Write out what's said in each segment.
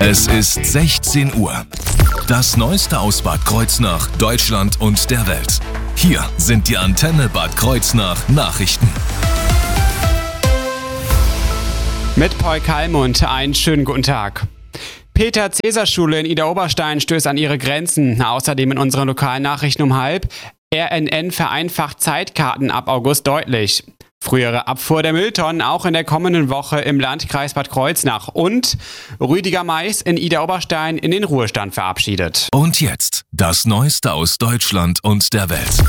Es ist 16 Uhr. Das Neueste aus Bad Kreuznach, Deutschland und der Welt. Hier sind die Antenne Bad Kreuznach Nachrichten. Mit Paul Kalmund, einen schönen guten Tag. Peter-Cäsar-Schule in Idar-Oberstein stößt an ihre Grenzen. Außerdem in unseren lokalen Nachrichten um 12:30. RNN vereinfacht Zeitkarten ab August deutlich. Frühere Abfuhr der Mülltonnen auch in der kommenden Woche im Landkreis Bad Kreuznach. Und Rüdiger Mais in Idar-Oberstein in den Ruhestand verabschiedet. Und jetzt das Neueste aus Deutschland und der Welt.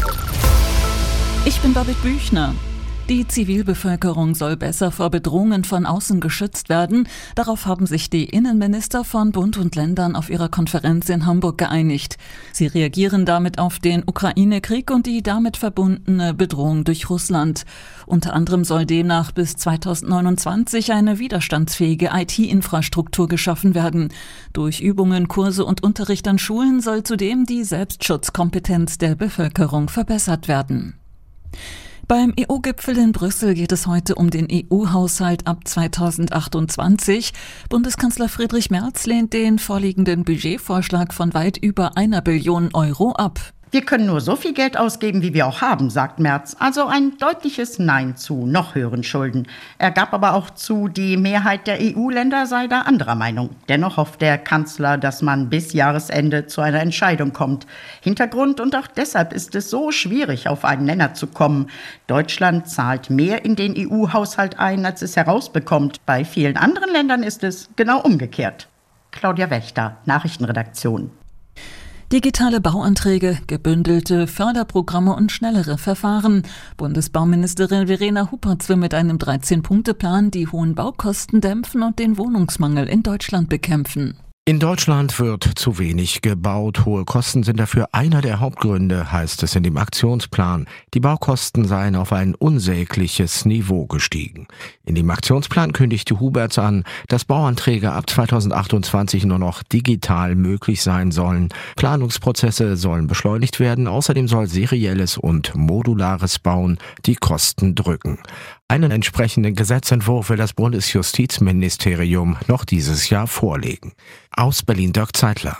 Ich bin Babette Büchner. Die Zivilbevölkerung soll besser vor Bedrohungen von außen geschützt werden. Darauf haben sich die Innenminister von Bund und Ländern auf ihrer Konferenz in Hamburg geeinigt. Sie reagieren damit auf den Ukraine-Krieg und die damit verbundene Bedrohung durch Russland. Unter anderem soll demnach bis 2029 eine widerstandsfähige IT-Infrastruktur geschaffen werden. Durch Übungen, Kurse und Unterricht an Schulen soll zudem die Selbstschutzkompetenz der Bevölkerung verbessert werden. Beim EU-Gipfel in Brüssel geht es heute um den EU-Haushalt ab 2028. Bundeskanzler Friedrich Merz lehnt den vorliegenden Budgetvorschlag von weit über 1 Billion Euro ab. Wir können nur so viel Geld ausgeben, wie wir auch haben, sagt Merz. Also ein deutliches Nein zu noch höheren Schulden. Er gab aber auch zu, die Mehrheit der EU-Länder sei da anderer Meinung. Dennoch hofft der Kanzler, dass man bis Jahresende zu einer Entscheidung kommt. Hintergrund und auch deshalb ist es so schwierig, auf einen Nenner zu kommen. Deutschland zahlt mehr in den EU-Haushalt ein, als es herausbekommt. Bei vielen anderen Ländern ist es genau umgekehrt. Claudia Wächter, Nachrichtenredaktion. Digitale Bauanträge, gebündelte Förderprogramme und schnellere Verfahren. Bundesbauministerin Verena Huppertz will mit einem 13-Punkte-Plan die hohen Baukosten dämpfen und den Wohnungsmangel in Deutschland bekämpfen. In Deutschland wird zu wenig gebaut. Hohe Kosten sind dafür einer der Hauptgründe, heißt es in dem Aktionsplan. Die Baukosten seien auf ein unsägliches Niveau gestiegen. In dem Aktionsplan kündigte Hubertz an, dass Bauanträge ab 2028 nur noch digital möglich sein sollen. Planungsprozesse sollen beschleunigt werden. Außerdem soll serielles und modulares Bauen die Kosten drücken. Einen entsprechenden Gesetzentwurf will das Bundesjustizministerium noch dieses Jahr vorlegen. Aus Berlin Dirk Zeitler.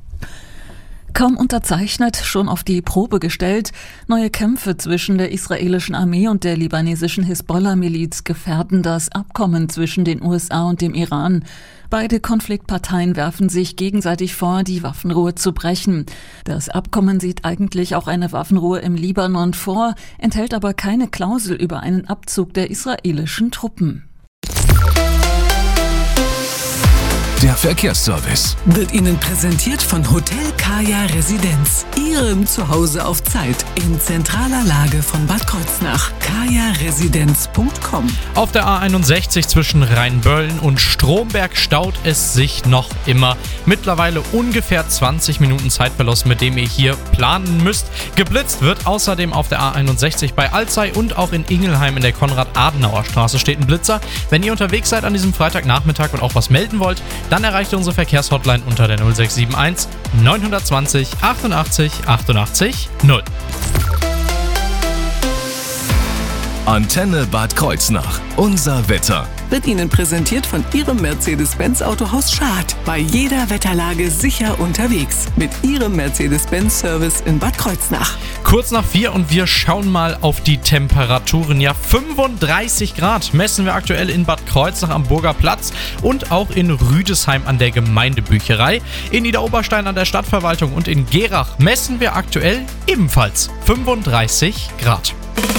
Kaum unterzeichnet, schon auf die Probe gestellt. Neue Kämpfe zwischen der israelischen Armee und der libanesischen Hisbollah-Miliz gefährden das Abkommen zwischen den USA und dem Iran. Beide Konfliktparteien werfen sich gegenseitig vor, die Waffenruhe zu brechen. Das Abkommen sieht eigentlich auch eine Waffenruhe im Libanon vor, enthält aber keine Klausel über einen Abzug der israelischen Truppen. Der Verkehrsservice wird Ihnen präsentiert von Hotel Kaya Residenz, Ihrem Zuhause auf Zeit in zentraler Lage von Bad Kreuznach. kajaresidenz.com. Auf der A61 zwischen Rheinböllen und Stromberg staut es sich noch immer. Mittlerweile ungefähr 20 Minuten Zeitverlust, mit dem ihr hier planen müsst. Geblitzt wird außerdem auf der A61 bei Alzey und auch in Ingelheim in der Konrad-Adenauer-Straße steht ein Blitzer. Wenn ihr unterwegs seid an diesem Freitagnachmittag und auch was melden wollt, dann erreicht ihr unsere Verkehrshotline unter der 0671 920 88 88 0. Antenne Bad Kreuznach. Unser Wetter. Wird Ihnen präsentiert von Ihrem Mercedes-Benz Autohaus Schad. Bei jeder Wetterlage sicher unterwegs. Mit Ihrem Mercedes-Benz-Service in Bad Kreuznach. Kurz nach 4 und wir schauen mal auf die Temperaturen. Ja, 35 Grad messen wir aktuell in Bad Kreuznach am Burger Platz und auch in Rüdesheim an der Gemeindebücherei. In Idar-Oberstein an der Stadtverwaltung und in Gerach messen wir aktuell ebenfalls 35 Grad.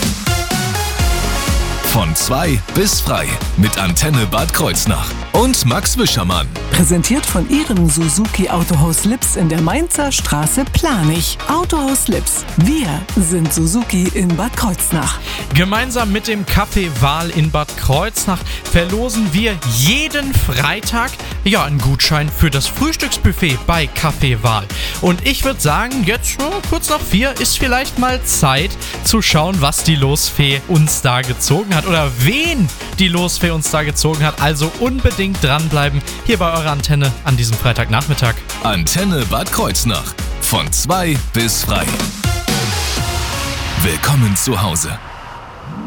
Von 2 bis frei mit Antenne Bad Kreuznach und Max Wischermann. Präsentiert von Ihrem Suzuki Autohaus Lips in der Mainzer Straße Planich. Autohaus Lips. Wir sind Suzuki in Bad Kreuznach. Gemeinsam mit dem Café Wahl in Bad Kreuznach verlosen wir jeden Freitag einen Gutschein für das Frühstücksbuffet bei Café Wahl. Und ich würde sagen, jetzt kurz nach 4 ist vielleicht mal Zeit zu schauen, was die Losfee uns da gezogen hat oder wen die Losfee uns da gezogen hat. Also unbedingt dranbleiben hier bei eurer Antenne an diesem Freitagnachmittag. Antenne Bad Kreuznach. Von 2 bis frei. Willkommen zu Hause.